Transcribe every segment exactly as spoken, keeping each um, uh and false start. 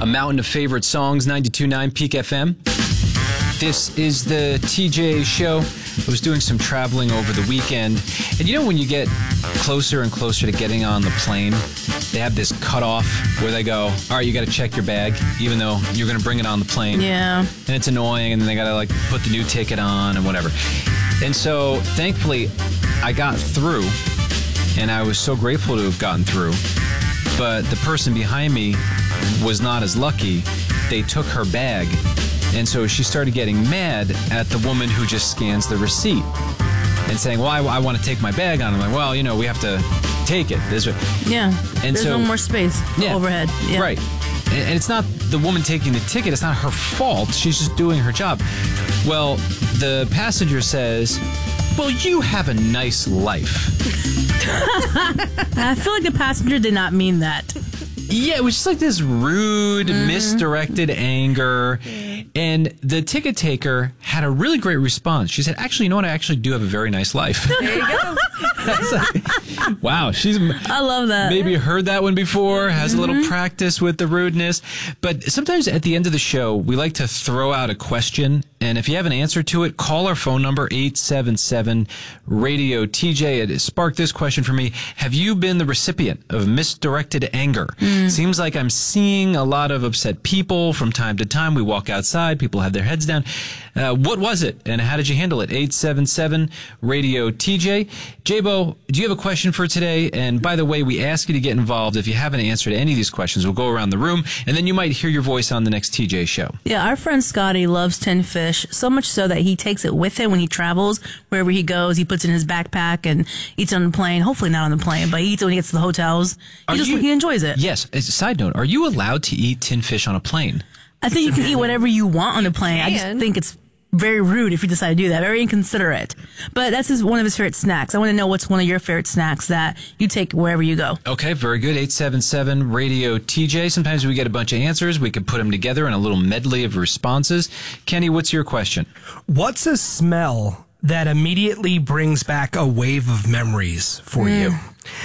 A mountain of favorite songs, ninety-two point nine Peak F M. This is the T J Show. I was doing some traveling over the weekend. And you know when you get closer and closer to getting on the plane, they have this cutoff where they go, all right, you got to check your bag, even though you're going to bring it on the plane. Yeah. And it's annoying, and then they got to like put the new ticket on and whatever. And so, thankfully, I got through, and I was so grateful to have gotten through. But the person behind me was not as lucky. They took her bag, and so she started getting mad at the woman who just scans the receipt and saying, well, I, I want to take my bag on. I'm like, well, you know, we have to take it. This way. Yeah. And There's so, no more space for yeah, overhead. Yeah. Right. And, and it's not the woman taking the ticket. It's not her fault. She's just doing her job. Well, the passenger says, well, you have a nice life. I feel like the passenger did not mean that. Yeah, it was just like this rude, mm-hmm. misdirected anger. And the ticket taker had a really great response. She said, actually, you know what? I actually do have a very nice life. There you go. Like, wow, she's I love that. Maybe heard that one before, has mm-hmm. a little practice with the rudeness. But sometimes at the end of the show, we like to throw out a question. And if you have an answer to it, call our phone number, eight seven seven radio T J. It sparked this question for me. Have you been the recipient of misdirected anger? Mm. Seems like I'm seeing a lot of upset people from time to time. We walk outside, people have their heads down. Uh, what was it, and how did you handle it? eight seven seven radio T J. J-Bo, do you have a question for today? And by the way, we ask you to get involved. If you have an answer to any of these questions, we'll go around the room, and then you might hear your voice on the next T J show. Yeah, our friend Scotty loves tin fish, so much so that he takes it with him when he travels. Wherever he goes, he puts it in his backpack and eats it on the plane. Hopefully not on the plane, but he eats it when he gets to the hotels. He, just, you, he enjoys it. Yes. As a side note, are you allowed to eat tin fish on a plane? I think you can eat whatever you want on a plane. I just think it's very rude if you decide to do that. Very inconsiderate. But that's his, one of his favorite snacks. I want to know what's one of your favorite snacks that you take wherever you go. Okay, very good. eight seven seven radio T J. Sometimes we get a bunch of answers. We can put them together in a little medley of responses. Kenny, what's your question? What's a smell that immediately brings back a wave of memories for mm. you?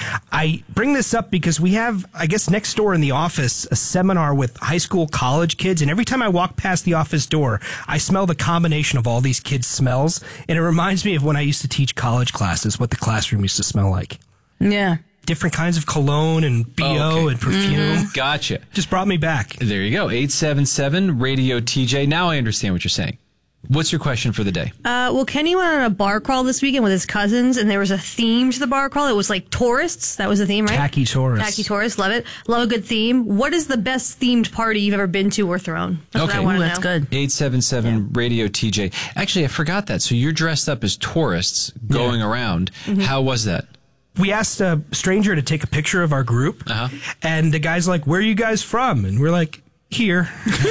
I bring this up because we have, I guess, next door in the office, a seminar with high school, college kids. And every time I walk past the office door, I smell the combination of all these kids' smells. And it reminds me of when I used to teach college classes, what the classroom used to smell like. Yeah. Different kinds of cologne and B O oh, okay. and perfume. Mm-hmm. Gotcha. Just brought me back. There you go. eight seven seven radio T J. Now I understand what you're saying. What's your question for the day? Uh, well, Kenny went on a bar crawl this weekend with his cousins, and there was a theme to the bar crawl. It was like tourists. That was the theme, right? Tacky tourists. Tacky tourists. Love it. Love a good theme. What is the best themed party you've ever been to or thrown? That's okay. what I want Ooh, to that's know. good. eight seven seven yeah. radio T J. Actually, I forgot that. So you're dressed up as tourists going yeah. around. Mm-hmm. How was that? We asked a stranger to take a picture of our group, uh-huh. and the guy's like, where are you guys from? And we're like, here.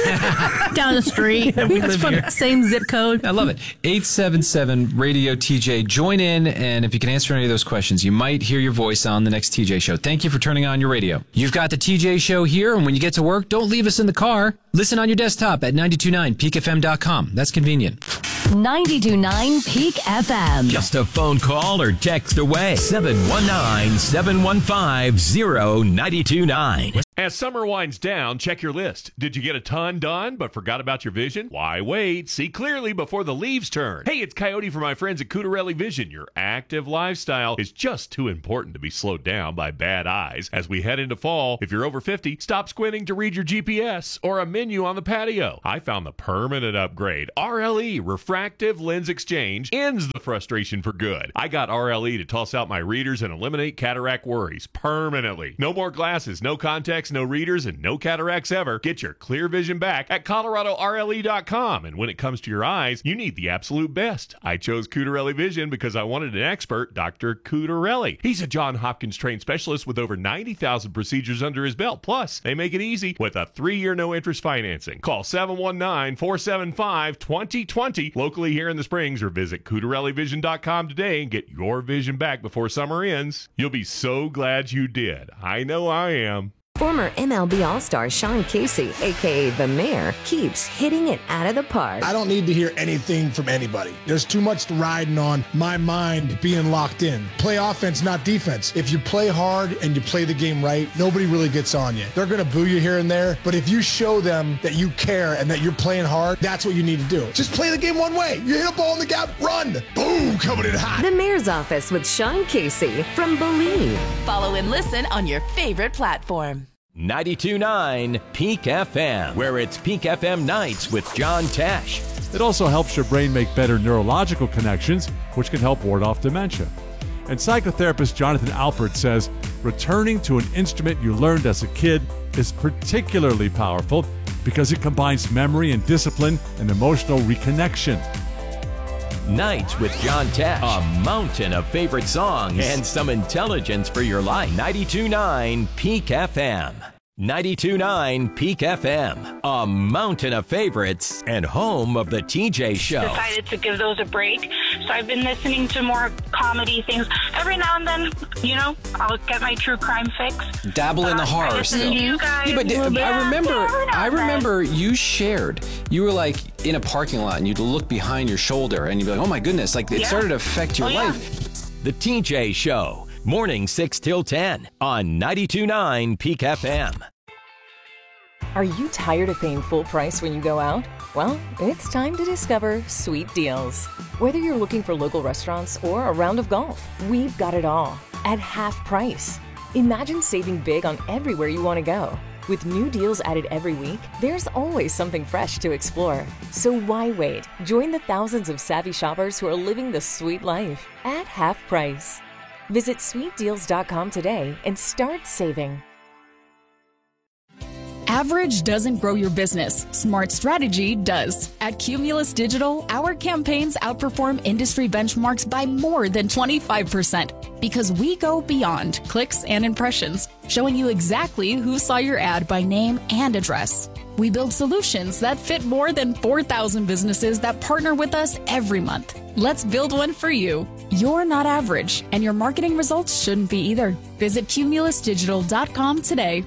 Down the street. Yeah, we That's live fun. here. Same zip code. I love it. eight seven seven radio T J. Join in, and if you can answer any of those questions, you might hear your voice on the next T J show. Thank you for turning on your radio. You've got the T J show here, and when you get to work, don't leave us in the car. Listen on your desktop at nine two nine peak f m dot com. That's convenient. ninety-two point nine Peak F M. Just a phone call or text away. seven one nine, seven one five, zero nine two nine. As summer winds down, check your list. Did you get a ton done but forgot about your vision? Why wait? See clearly before the leaves turn. Hey, it's Coyote from my friends at Cutarelli Vision. Your active lifestyle is just too important to be slowed down by bad eyes. As we head into fall, if you're over fifty, stop squinting to read your G P S or a menu on the patio. I found the permanent upgrade. R L E, Refractive Lens Exchange, ends the frustration for good. I got R L E to toss out my readers and eliminate cataract worries permanently. No more glasses, no contacts, no readers, and no cataracts ever. Get your clear vision back at Colorado R L E dot com. And when it comes to your eyes, you need the absolute best. I chose Cutarelli Vision because I wanted an expert, Doctor Cutarelli. He's a Johns Hopkins trained specialist with over ninety thousand procedures under his belt. Plus, they make it easy with a three-year no-interest financing. Call seven one nine, four seven five, two zero two zero locally here in the Springs, or visit Cutarelli Vision dot com today and get your vision back before summer ends. You'll be so glad you did. I know I am. Former M L B All-Star Sean Casey, a k a. The Mayor, keeps hitting it out of the park. I don't need to hear anything from anybody. There's too much riding on my mind being locked in. Play offense, not defense. If you play hard and you play the game right, nobody really gets on you. They're going to boo you here and there, but if you show them that you care and that you're playing hard, that's what you need to do. Just play the game one way. You hit a ball in the gap, run. Boom, coming in hot. The Mayor's Office with Sean Casey from Believe. Follow and listen on your favorite platform. ninety-two point nine Peak F M, where it's Peak F M Nights with John Tesh. It also helps your brain make better neurological connections, which can help ward off dementia. And psychotherapist Jonathan Alpert says returning to an instrument you learned as a kid is particularly powerful because it combines memory and discipline and emotional reconnection. Nights with John Tesh, a mountain of favorite songs and some intelligence for your life. ninety-two point nine Peak F M. ninety-two point nine Peak F M, a mountain of favorites and home of the T J Show. Decided to give those a break, so I've been listening to more comedy things. Every now and then, you know, I'll get my true crime fix. Dabble in the horror still. You guys, Yeah, but yeah, I remember, yeah, I remember you shared. You were like in a parking lot, and you'd look behind your shoulder, and you'd be like, "Oh my goodness!" Like it Yeah. started to affect your Oh, yeah. life. The T J Show, morning six till ten on ninety-two point nine Peak F M. Are you tired of paying full price when you go out? Well, it's time to discover Sweet Deals. Whether you're looking for local restaurants or a round of golf, we've got it all at half price. Imagine saving big on everywhere you want to go. With new deals added every week, there's always something fresh to explore. So why wait? Join the thousands of savvy shoppers who are living the sweet life at half price. Visit sweet deals dot com today and start saving. Average doesn't grow your business. Smart strategy does. At Cumulus Digital, our campaigns outperform industry benchmarks by more than twenty-five percent because we go beyond clicks and impressions, showing you exactly who saw your ad by name and address. We build solutions that fit more than four thousand businesses that partner with us every month. Let's build one for you. You're not average, and your marketing results shouldn't be either. Visit cumulus digital dot com today.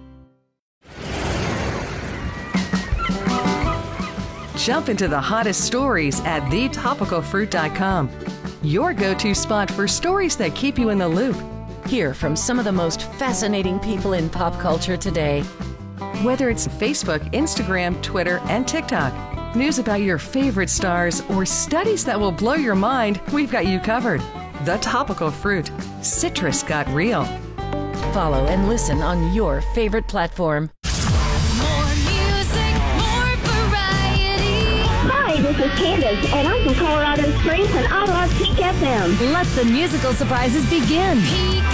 Jump into the hottest stories at the topical fruit dot com. Your go-to spot for stories that keep you in the loop. Hear from some of the most fascinating people in pop culture today. Whether it's Facebook, Instagram, Twitter, and TikTok, news about your favorite stars, or studies that will blow your mind, we've got you covered. The Topical Fruit. Citrus got real. Follow and listen on your favorite platform. Hi, this is Candace, and I'm from Colorado Springs, and I love Peak F M. Let the musical surprises begin.